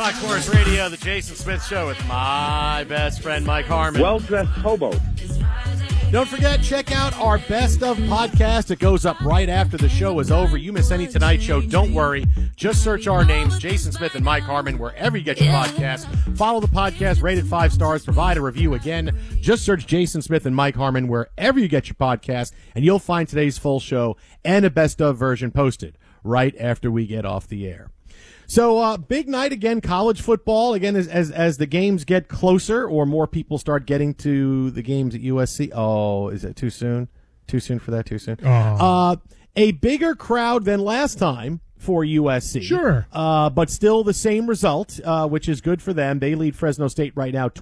Fox Sports Radio, the Jason Smith Show with my best friend, Mike Harmon. Well-dressed hobo. Don't forget, check out our Best of podcast. It goes up right after the show is over. You miss any Tonight Show, don't worry. Just search our names, Jason Smith and Mike Harmon, wherever you get your podcast. Follow the podcast, rated 5 stars, provide a review. Again, just search Jason Smith and Mike Harmon wherever you get your podcast, and you'll find today's full show and a Best of version posted right after we get off the air. So, big night again, college football. Again, as the games get closer or more people start getting to the games at USC. Oh, is it too soon? Too soon for that? Too soon? A bigger crowd than last time for USC. Sure. But still the same result, which is good for them. They lead Fresno State right now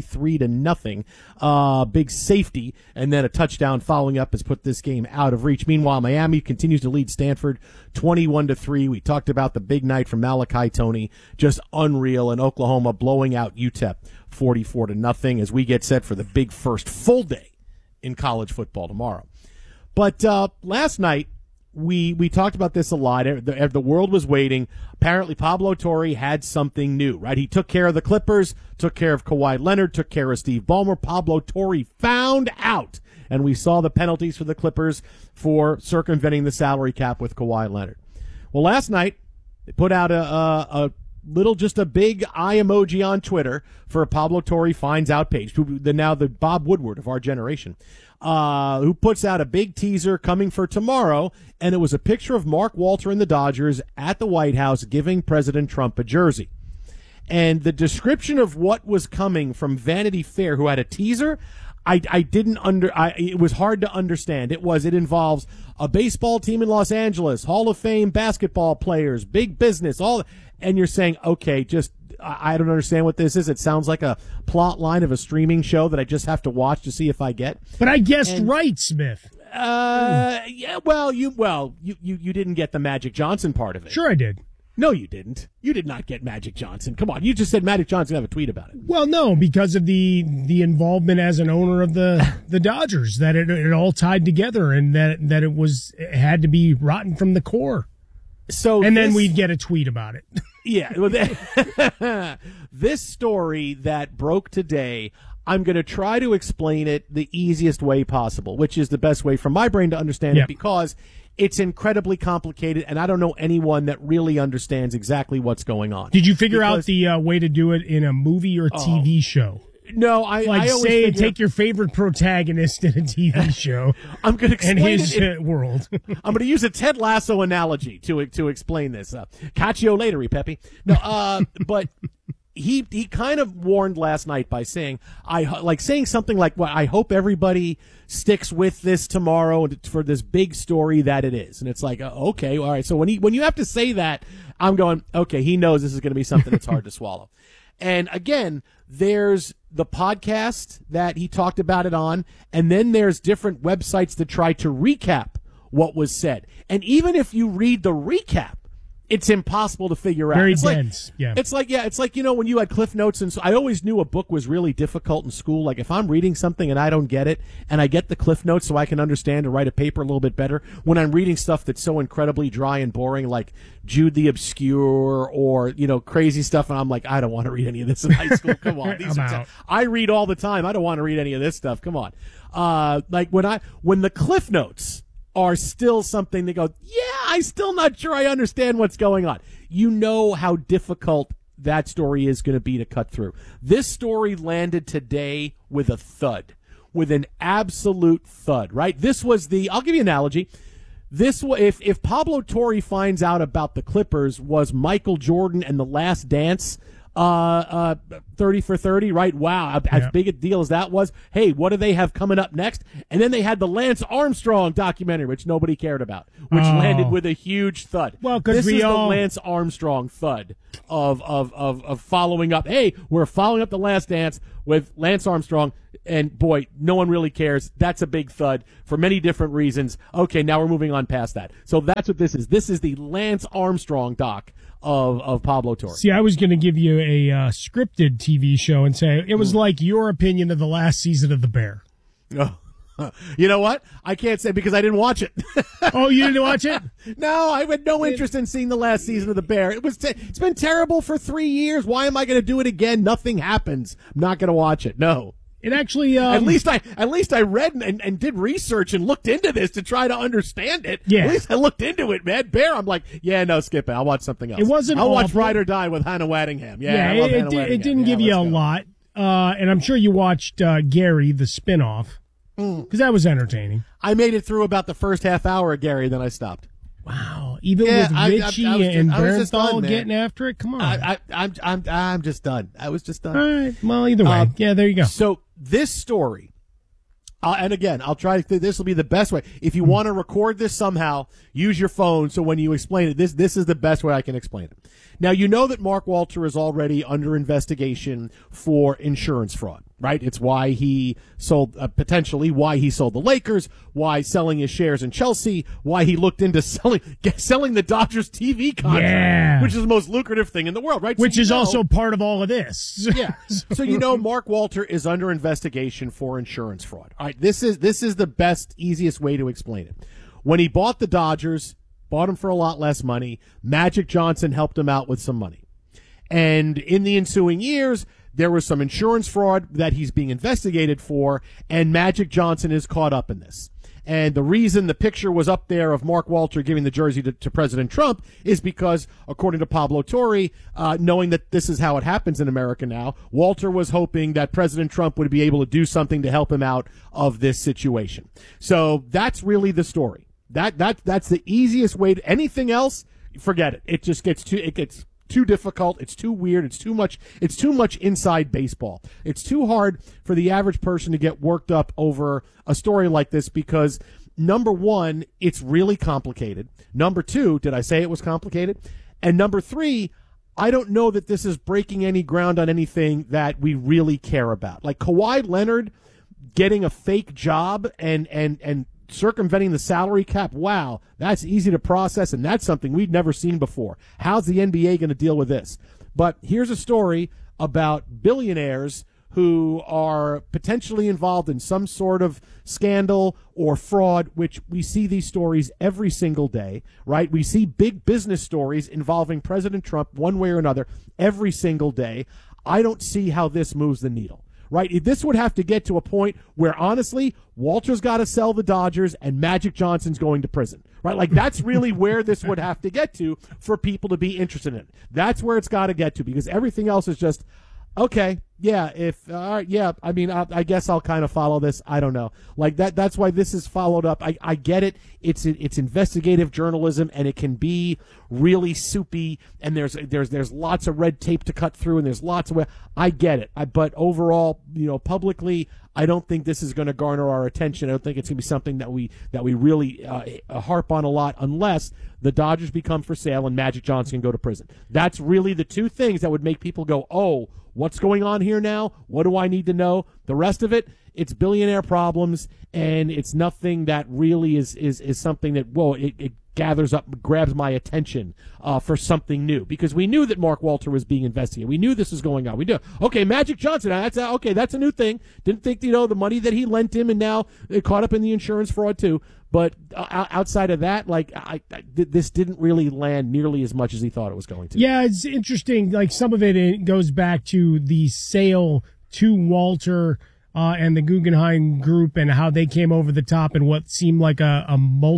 23-0. Big safety and then a touchdown following up has put this game out of reach. Meanwhile, Miami continues to lead Stanford 21-3. We talked about the big night from Malachi Toney, just unreal, and Oklahoma blowing out UTEP 44-0 as we get set for the big first full day in college football tomorrow. But last night, we talked about this a lot. The world was waiting. Apparently, Pablo Torre had something new, right? He took care of the Clippers, took care of Kawhi Leonard, took care of Steve Ballmer. Pablo Torre found out, and we saw the penalties for the Clippers for circumventing the salary cap with Kawhi Leonard. Well, last night, they put out a big eye emoji on Twitter for a Pablo Torre finds out page, the Bob Woodward of our generation, who puts out a big teaser coming for tomorrow, and it was a picture of Mark Walter and the Dodgers at the White House giving President Trump a jersey. And the description of what was coming from Vanity Fair, who had a teaser, it was hard to understand. It involves a baseball team in Los Angeles, Hall of Fame basketball players, big business, and you're saying, okay, I don't understand what this is. It sounds like a plot line of a streaming show that I just have to watch to see if I get. But I guessed right, Smith. Yeah. Well, you didn't get the Magic Johnson part of it. Sure, I did. No, you didn't. You did not get Magic Johnson. Come on, you just said Magic Johnson have a tweet about it. Well, no, because of the involvement as an owner of the Dodgers, that it all tied together, and that it had to be rotten from the core. Then we'd get a tweet about it. Yeah. Well, this story that broke today, I'm going to try to explain it the easiest way possible, which is the best way for my brain to understand it, because it's incredibly complicated, and I don't know anyone that really understands exactly what's going on. Did you figure out the way to do it in a movie or TV show? No, I always take your favorite protagonist in a TV show. I'm going to explain and his world. I'm going to use a Ted Lasso analogy to explain this. Catch you later, Pepe. No, but he kind of warned last night by saying something like, "Well, I hope everybody sticks with this tomorrow for this big story that it is." And it's like, okay, all right. So when you have to say that, I'm going, okay, he knows this is going to be something that's hard to swallow. And again, there's the podcast that he talked about it on, and then there's different websites that try to recap what was said. And even if you read the recap, it's impossible to figure out. Very dense. It's like when you had Cliff Notes, and so I always knew a book was really difficult in school. Like if I'm reading something and I don't get it, and I get the Cliff Notes so I can understand and write a paper a little bit better. When I'm reading stuff that's so incredibly dry and boring, like Jude the Obscure or crazy stuff, and I'm like, I don't want to read any of this in high school. Come on, I read all the time. I don't want to read any of this stuff. Come on, when the Cliff Notes are still something they go, I'm still not sure I understand what's going on. You know how difficult that story is going to be to cut through. This story landed today with a thud, with an absolute thud, right? I'll give you an analogy. If Pablo Torre finds out about the Clippers was Michael Jordan and The Last Dance, 30 for 30, right? Wow. As big a deal as that was. Hey, what do they have coming up next? And then they had the Lance Armstrong documentary, which nobody cared about, which landed with a huge thud. Well, because the Lance Armstrong thud of following up. Hey, we're following up The Last Dance with Lance Armstrong. And boy, no one really cares. That's a big thud for many different reasons. Okay, now we're moving on past that. So that's what this is. This is the Lance Armstrong doc of Pablo Torre. See, I was going to give you a scripted TV show and say it was like your opinion of the last season of The Bear. Oh. You know what? I can't say because I didn't watch it. Oh, you didn't watch it? No, I had no interest in seeing the last season of The Bear. It's been terrible for 3 years. Why am I going to do it again? Nothing happens. I'm not going to watch it. No. It actually at least I read and did research and looked into this to try to understand it. Yeah. At least I looked into it, man. Bear, I'm like, yeah, no, skip it. I'll watch something else. It wasn't I'll watch awful. Ride or Die with Hannah Waddingham. Yeah, I love Hannah Waddingham. It didn't give you a lot. And I'm sure you watched Gary, the spinoff, because that was entertaining. I made it through about the first half hour of Gary, then I stopped. Wow, even with Richie and Bernthal getting after it, come on. I'm just done. I was just done. All right. Well, either way, yeah, there you go. So this story, and again, I'll try. This will be the best way. If you want to record this somehow, use your phone. So when you explain it, this is the best way I can explain it. Now, you know that Mark Walter is already under investigation for insurance fraud, right? It's why he sold, potentially why he sold the Lakers, why selling his shares in Chelsea, why he looked into selling the Dodgers TV contract, which is the most lucrative thing in the world, right? Which is also part of all of this. Yeah. So you know Mark Walter is under investigation for insurance fraud. All right, this is the best, easiest way to explain it. When he bought the Dodgers, bought him for a lot less money. Magic Johnson helped him out with some money. And in the ensuing years, there was some insurance fraud that he's being investigated for, and Magic Johnson is caught up in this. And the reason the picture was up there of Mark Walter giving the jersey to President Trump is because, according to Pablo Torre, knowing that this is how it happens in America now, Walter was hoping that President Trump would be able to do something to help him out of this situation. So that's really the story. That's the easiest way to anything else. Forget it. It just gets too difficult. It's too weird. It's too much inside baseball. It's too hard for the average person to get worked up over a story like this because, number one, it's really complicated. Number two, did I say it was complicated? And number three, I don't know that this is breaking any ground on anything that we really care about. Like Kawhi Leonard getting a fake job and circumventing the salary cap. Wow, that's easy to process, and that's something we've never seen before. How's the NBA going to deal with this? But here's a story about billionaires who are potentially involved in some sort of scandal or fraud, which we see these stories every single day, right? We see big business stories involving President Trump one way or another every single day. I don't see how this moves the needle. Right? This would have to get to a point where, honestly, Walter's got to sell the Dodgers and Magic Johnson's going to prison. Right? Like, that's really where this would have to get to for people to be interested in it. That's where it's got to get to because everything else is just, okay, yeah, I mean, I guess I'll kind of follow this. I don't know. Like, that's why this is followed up. I get it. It's investigative journalism, and it can be really soupy, and there's lots of red tape to cut through, and there's lots of I get it. But overall, publicly, I don't think this is going to garner our attention. I don't think it's going to be something that we really harp on a lot unless the Dodgers become for sale and Magic Johnson can go to prison. That's really the two things that would make people go, oh, what's going on here now? What do I need to know? The rest of it, it's billionaire problems, and it's nothing that really is something that, it gathers up, grabs my attention for something new. Because we knew that Mark Walter was being investigated. We knew this was going on. We knew, okay, Magic Johnson, that's a new thing. Didn't think, the money that he lent him, and now it caught up in the insurance fraud too. But outside of that, this didn't really land nearly as much as he thought it was going to. Yeah, it's interesting. Like, some of it goes back to the sale to Walter and the Guggenheim Group and how they came over the top and what seemed like a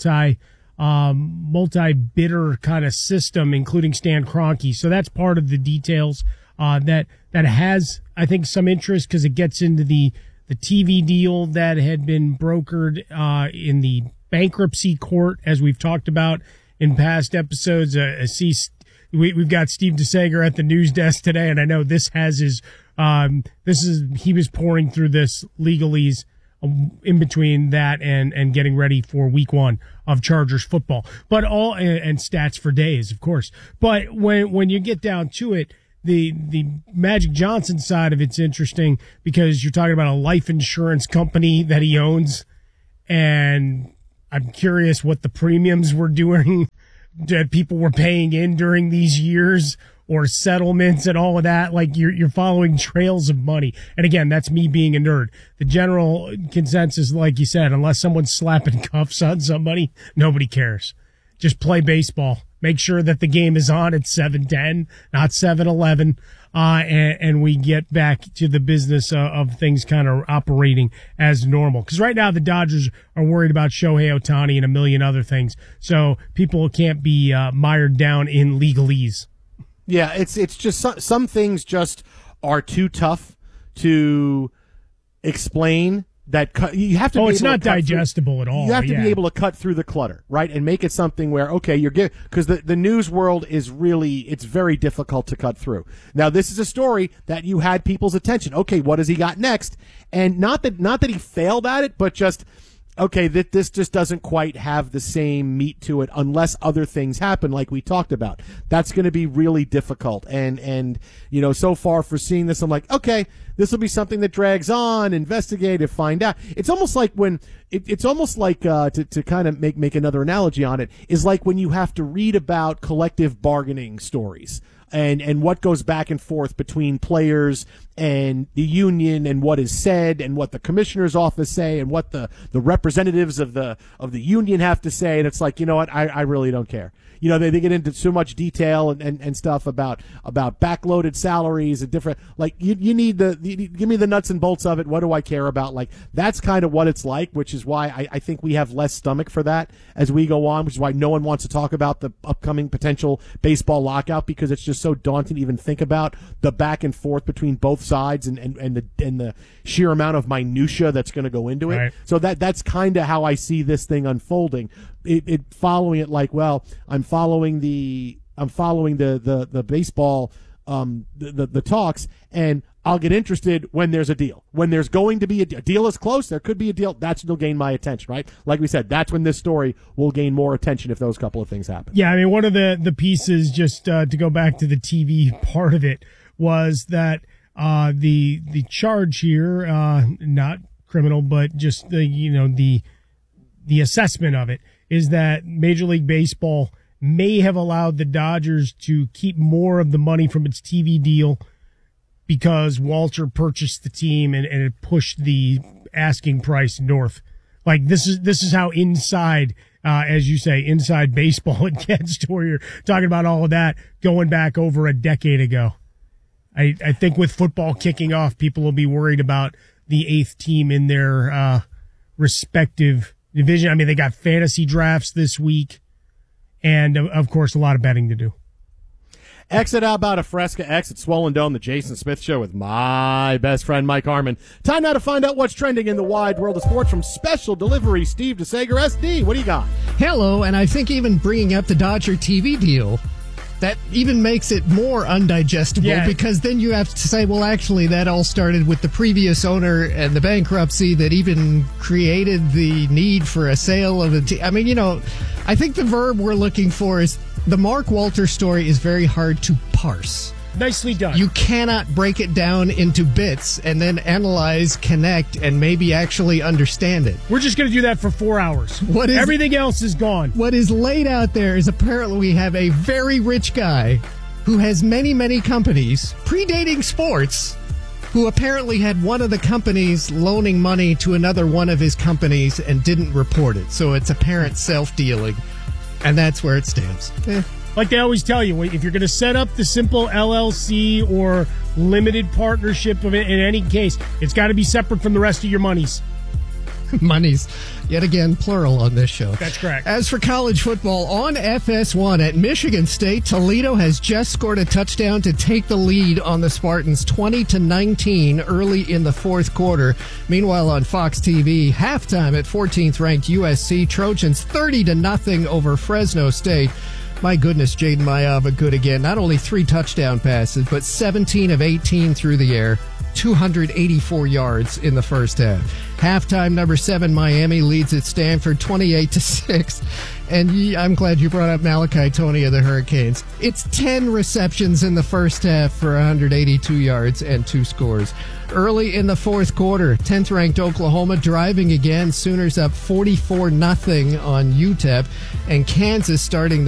multi-bidder kind of system, including Stan Kroenke. So that's part of the details that has, I think, some interest because it gets into the TV deal that had been brokered in the bankruptcy court, as we've talked about in past episodes. We've got Steve DeSager at the news desk today, and I know this has his he was pouring through this legalese in between that and getting ready for week 1 of Chargers football, but and stats for days, of course. But when you get down to it, the Magic Johnson side of it's interesting because you're talking about a life insurance company that he owns, and I'm curious what the premiums were doing that people were paying in during these years, or settlements and all of that. Like you're following trails of money. And again, that's me being a nerd. The general consensus, like you said, unless someone's slapping cuffs on somebody, nobody cares. Just play baseball. Make sure that the game is on at 7:10, not 7:11, and we get back to the business of things kind of operating as normal. Because right now the Dodgers are worried about Shohei Ohtani and a million other things, so people can't be mired down in legalese. Yeah, it's just some things just are too tough to explain. That you have to. It's not digestible at all. You have to be able to cut through the clutter, right, and make it something where you're because the news world is it's very difficult to cut through. Now, this is a story that you had people's attention. Okay, what has he got next? And not that he failed at it, but just. Okay, this just doesn't quite have the same meat to it unless other things happen like we talked about. That's going to be really difficult. And so far for seeing this, I'm like, okay, this will be something that drags on, investigate it, find out. It's almost like to kind of make another analogy on it, is like when you have to read about collective bargaining stories. And what goes back and forth between players and the union and what is said and what the commissioner's office say and what the representatives of the union have to say. And it's like, you know what? I really don't care. They get into so much detail and stuff about backloaded salaries and different, like you need give me the nuts and bolts of it. What do I care about? Like that's kind of what it's like, which is why I think we have less stomach for that as we go on, which is why no one wants to talk about the upcoming potential baseball lockout, because it's just so daunting to even think about the back and forth between both sides and the sheer amount of minutia that's going to go into it. Right. So that's kind of how I see this thing unfolding. It following it like, well, I'm following the baseball, the talks, and I'll get interested when there's a deal. When there's going to be a deal is close, there could be a deal. That's what'll gain my attention, right? Like we said, that's when this story will gain more attention if those couple of things happen. Yeah, I mean, one of the pieces, just to go back to the TV part of it, was that the charge here, not criminal, but just the assessment of it, is that Major League Baseball may have allowed the Dodgers to keep more of the money from its TV deal because Walter purchased the team and it pushed the asking price north. Like this is how inside, as you say, inside baseball it gets, to where you're talking about all of that going back over a decade ago. I think with football kicking off, people will be worried about the 8th team in their respective division. I mean, they got fantasy drafts this week, and of course, a lot of betting to do. Exit out about a Fresca X at Swollen Dome, the Jason Smith Show with my best friend Mike Harmon. Time now to find out what's trending in the wide world of sports from Special Delivery Steve DeSager. SD, what do you got? Hello, and I think even bringing up the Dodger TV deal, that even makes it more undigestible, because then you have to say, well, actually, that all started with the previous owner and the bankruptcy that even created the need for a sale of a team. I mean, I think the verb we're looking for is the Mark Walter story is very hard to parse. Nicely done. You cannot break it down into bits and then analyze, connect, and maybe actually understand it. We're just going to do that for 4 hours. Everything else is gone. What is laid out there is apparently we have a very rich guy who has many, many companies, predating sports, who apparently had one of the companies loaning money to another one of his companies and didn't report it. So it's apparent self-dealing, and that's where it stands. Like they always tell you, if you're going to set up the simple LLC or limited partnership of it, in any case, it's got to be separate from the rest of your monies. Monies. Yet again, plural on this show. That's correct. As for college football, on FS1 at Michigan State, Toledo has just scored a touchdown to take the lead on the Spartans 20-19 early in the fourth quarter. Meanwhile, on Fox TV, halftime at 14th-ranked USC, Trojans 30-0 over Fresno State. My goodness, Jaden Mayava good again. Not only 3 touchdown passes, but 17 of 18 through the air. 284 yards in the first half. Halftime, number 7, Miami leads at Stanford 28-6. And I'm glad you brought up Malachi Tony of the Hurricanes. It's 10 receptions in the first half for 182 yards and 2 scores. Early in the fourth quarter, 10th-ranked Oklahoma driving again. Sooners up 44-0 on UTEP. And Kansas starting the